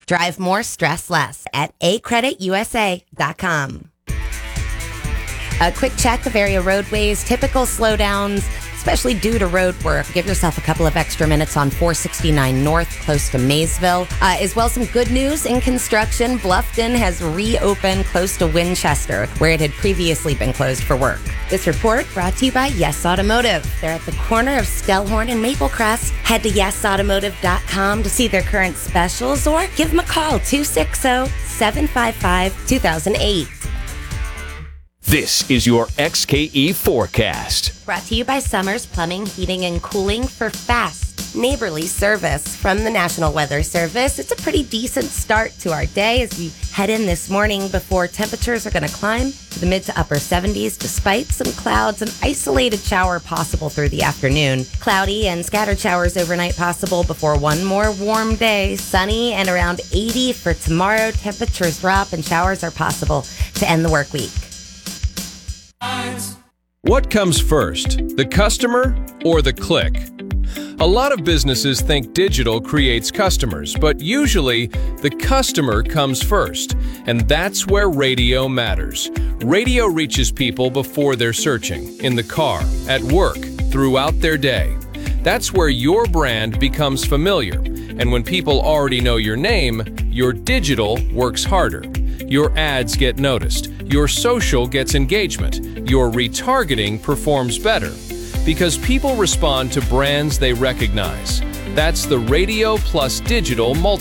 Drive more, stress less at acreditusa.com. A quick check of area roadways, typical slowdowns, especially due to road work. Give yourself a couple of extra minutes on 469 North, close to Maysville. As well, some good news in construction. Bluffton has reopened close to Winchester, where it had previously been closed for work. This report brought to you by Yes Automotive. They're at the corner of Stellhorn and Maplecrest. Head to yesautomotive.com to see their current specials or give them a call, 260-755-2008. This is your XKE forecast. Brought to you by Summers Plumbing, Heating, and Cooling for fast, neighborly service from the National Weather Service. It's a pretty decent start to our day as we head in this morning before temperatures are going to climb to the mid to upper 70s despite some clouds and isolated shower possible through the afternoon. Cloudy and scattered showers overnight possible before one more warm day. Sunny and around 80 for tomorrow. Temperatures drop and showers are possible to end the work week. What comes first, the customer or the click? A lot of businesses think digital creates customers, but usually the customer comes first, and that's where radio matters. Radio reaches people before they're searching, in the car, at work, throughout their day. That's where your brand becomes familiar, and when people already know your name, your digital works harder. Your ads get noticed, your social gets engagement, your retargeting performs better. Because people respond to brands they recognize. That's the radio plus digital multiplier.